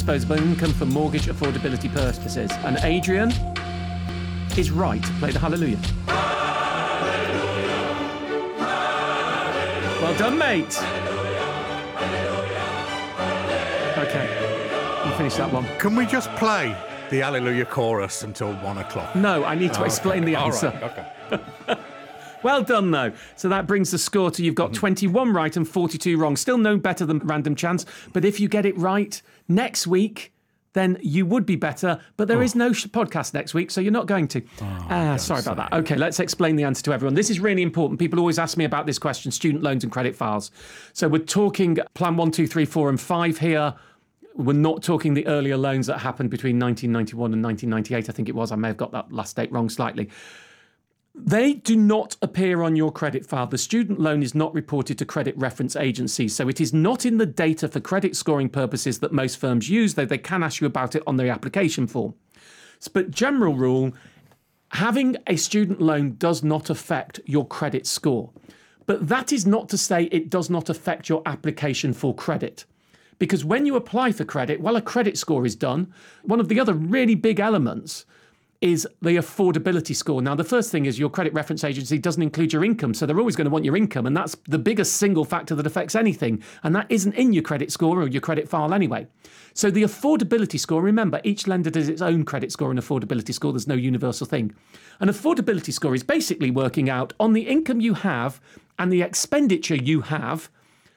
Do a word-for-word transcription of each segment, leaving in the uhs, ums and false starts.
disposable income for mortgage affordability purposes. And Adrian is right to play the Hallelujah. Well done, mate. Okay, you finish that one. Can we just play the Hallelujah chorus until one o'clock? No, I need to oh, explain okay. the answer. All right, okay. Well done, though. So that brings the score to you've got twenty-one right and forty-two wrong. Still no better than random chance. But if you get it right next week, then you would be better. But there oh. is no sh- podcast next week, so you're not going to. Oh, uh, sorry about that. Okay, let's explain the answer to everyone. This is really important. People always ask me about this question, student loans and credit files. So we're talking plan one, two, three, four and five here. We're not talking the earlier loans that happened between nineteen ninety-one and nineteen ninety-eight, I think it was. I may have got that last date wrong slightly. They do not appear on your credit file. The student loan is not reported to credit reference agencies, so it is not in the data for credit scoring purposes that most firms use, though they can ask you about it on their application form. But general rule, having a student loan does not affect your credit score. But that is not to say it does not affect your application for credit. Because when you apply for credit, well, a credit score is done. One of the other really big elements is the affordability score. Now, the first thing is your credit reference agency doesn't include your income, so they're always going to want your income, and that's the biggest single factor that affects anything, and that isn't in your credit score or your credit file anyway. So the affordability score, remember, each lender does its own credit score and affordability score. There's no universal thing. An affordability score is basically working out on the income you have and the expenditure you have,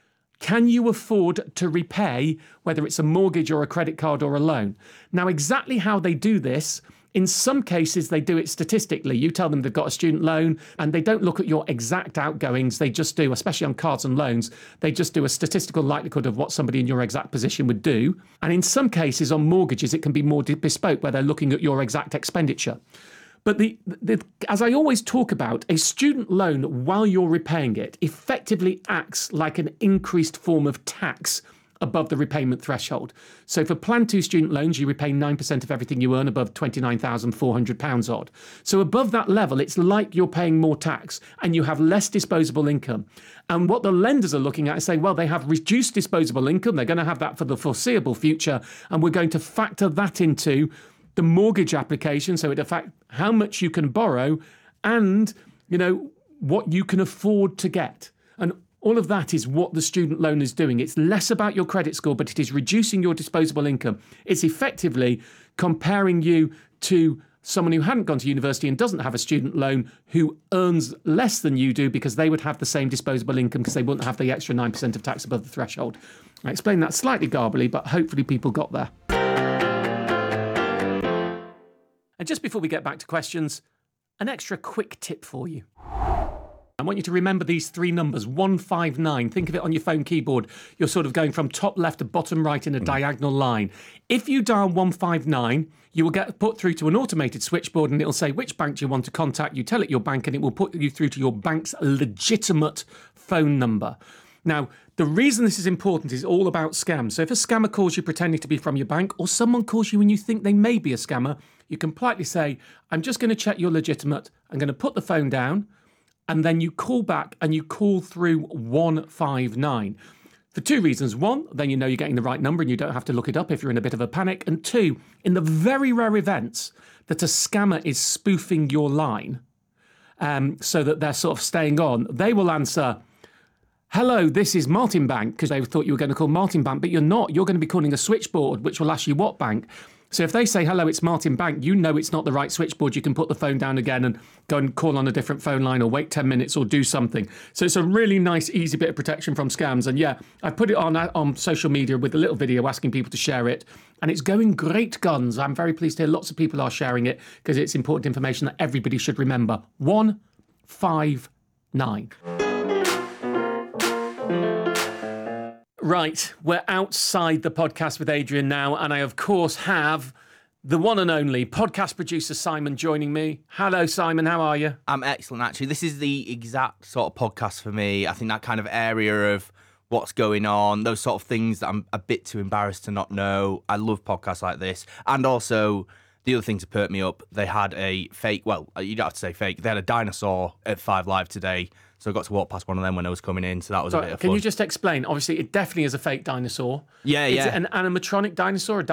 can you afford to repay, whether it's a mortgage or a credit card or a loan? Now, exactly how they do this, in some cases, they do it statistically. You tell them they've got a student loan and they don't look at your exact outgoings. They just do, especially on cards and loans, they just do a statistical likelihood of what somebody in your exact position would do. And in some cases on mortgages, it can be more bespoke where they're looking at your exact expenditure. But the, the, as I always talk about, a student loan, while you're repaying it, effectively acts like an increased form of tax above the repayment threshold. So for Plan two student loans, you repay nine percent of everything you earn above twenty-nine thousand four hundred pounds odd. So above that level, it's like you're paying more tax and you have less disposable income. And what the lenders are looking at is saying, well, they have reduced disposable income. They're going to have that for the foreseeable future. And we're going to factor that into the mortgage application. So it affects how much you can borrow and, you know, what you can afford to get. And all of that is what the student loan is doing. It's less about your credit score, but it is reducing your disposable income. It's effectively comparing you to someone who hadn't gone to university and doesn't have a student loan who earns less than you do because they would have the same disposable income because they wouldn't have the extra nine percent of tax above the threshold. I explained that slightly garbly, but hopefully people got there. And just before we get back to questions, an extra quick tip for you. I want you to remember these three numbers, one five nine. Think of it on your phone keyboard. You're sort of going from top left to bottom right in a mm. diagonal line. If you dial one five nine, you will get put through to an automated switchboard and it'll say which bank do you want to contact. You tell it your bank and it will put you through to your bank's legitimate phone number. Now, the reason this is important is all about scams. So if a scammer calls you pretending to be from your bank or someone calls you and you think they may be a scammer, you can politely say, I'm just going to check you're legitimate. I'm going to put the phone down. And then you call back and you call through one five nine. For two reasons. One, then you know you're getting the right number and you don't have to look it up if you're in a bit of a panic. And two, in the very rare events that a scammer is spoofing your line um, so that they're sort of staying on, they will answer, hello, this is Martin Bank, because they thought you were going to call Martin Bank, but you're not. You're going to be calling a switchboard, which will ask you what bank. So if they say, hello, it's Martin Bank, you know it's not the right switchboard. You can put the phone down again and go and call on a different phone line or wait ten minutes or do something. So it's a really nice, easy bit of protection from scams. And yeah, I put it on on social media with a little video asking people to share it. And it's going great guns. I'm very pleased to hear lots of people are sharing it because it's important information that everybody should remember. one five nine. Right, we're outside the podcast with Adrian now, and I, of course, have the one and only podcast producer Simon joining me. Hello, Simon, how are you? I'm excellent, actually. This is the exact sort of podcast for me. I think that kind of area of what's going on, those sort of things that I'm a bit too embarrassed to not know. I love podcasts like this. And also, the other thing to perk me up, they had a fake, well, you don't have to say fake, they had a dinosaur at Five Live today. So I got to walk past one of them when I was coming in, so that was so a bit of can fun. You just explain? Obviously, it definitely is a fake dinosaur. Yeah, is yeah. Is it an animatronic dinosaur? A